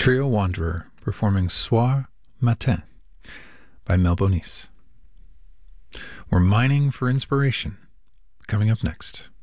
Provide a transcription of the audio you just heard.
Trio Wanderer performing Soir Matin by Mel Bonis. We're mining for inspiration. Coming up next.